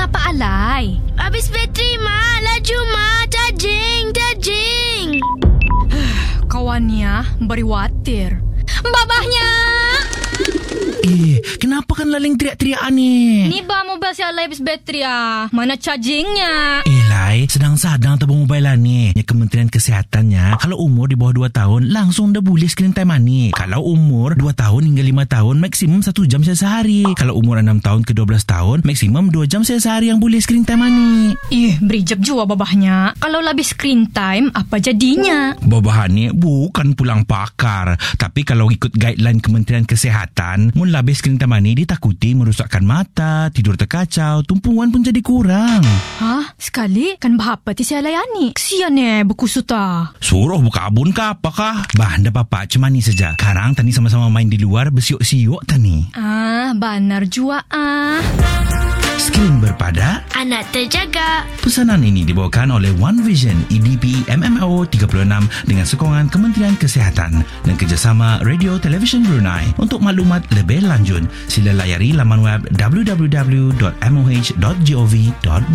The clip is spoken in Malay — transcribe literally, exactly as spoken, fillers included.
Kenapa alay? Habis bateri, Mak. Laju, Mak. Charging, charging. Kawannya beri watir. Babahnya! Eh, kenapa kan laling teriak-teriak ni? Ni ba mobile si alay habis bateri ah. Mana chargingnya? Eh, Lai, sedang-sedang tabung mobile lah ni. Ya, Kementerian Kesehatannya, kalau umur di bawah dua tahun, langsung dah boleh screen time ni. Kalau umur dua tahun hingga lima tahun, maksimum satu jam sehari. Kalau umur enam tahun ke dua belas tahun, maksimum dua jam sehari yang boleh screen time ni. Eh, berijap jua babahnya. Kalau lebih screen time, apa jadinya? Babahan ni bukan pulang pakar. Tapi kalau ikut guideline Kementerian Kesehatan, mun labis screen time ni ditakuti merosakkan mata, tidur terkacau, tumpuan pun jadi kurang. Hah? Sekali? Kan bahapa ti si alay ani? Kesian eh, berkusuta. Suruh buka abun ke apakah? Bah, anda papa cuma ni saja. Karang tani sama-sama main di luar bersiuk-siuk tani. Ah, benar jua ah. Skrin berpada, Anak terjaga. pesanan ini dibawakan oleh One Vision E D P M M O tiga puluh enam dengan sokongan Kementerian Kesehatan dan kerjasama Radio Television Brunei. Untuk maklumat lebih lanjut, sila layari laman web w w w dot m o h dot gov dot